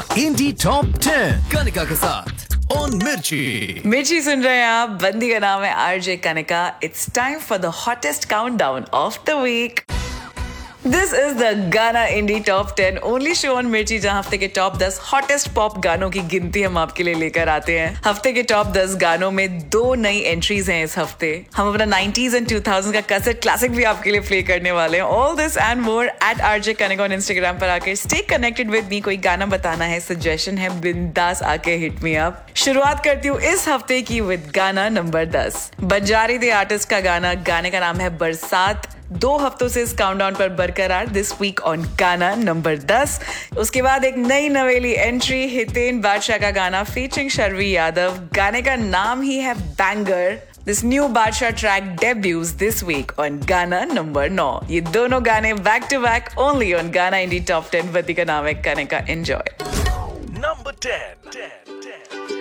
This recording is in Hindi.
इंडी टॉप 10 कनिका के साथ ऑन मिर्ची सुन रहे हैं आप। बंदी का नाम है RJ Kanika. It's time for the hottest countdown of the week. This is the गाना इंडी टॉप 10 ओनली शो ऑन मिर्ची, जहां हफ्ते के टॉप 10 हॉटेस्ट पॉप गानों की गिनती हम आपके लिए लेकर आते हैं। हफ्ते के टॉप 10 गानों में 2 नई एंट्रीज हैं इस हफ्ते। हम अपना 90s एंड 2000 का कैसेट क्लासिक भी आपके लिए प्ले करने वाले हैं। All this and more at RJ Kanika on Instagram पर आकर स्टे कनेक्टेड विद मी। कोई गाना बताना है, सजेशन है, बिंदास आके हिट मी अप। शुरुआत करती हूँ इस हफ्ते की विद गाना नंबर 10। बंजारी दे आर्टिस्ट का गाने का नाम है बरसात। 2 हफ्तों से इस काउंटडाउन पर बरकरार, दिस वीक ऑन गाना नंबर 10। उसके बाद एक नई नवेली एंट्री, हितेन बादशाह का गाना फीचरिंग शर्वी यादव। गाने का नाम ही है बैंगर। दिस न्यू बादशाह track debuts this week on गाना नंबर 9। ये दोनों गाने back to back only on गाना इंडी टॉप 10। वती का नाम है कनिका। एंजॉय। नंबर 10।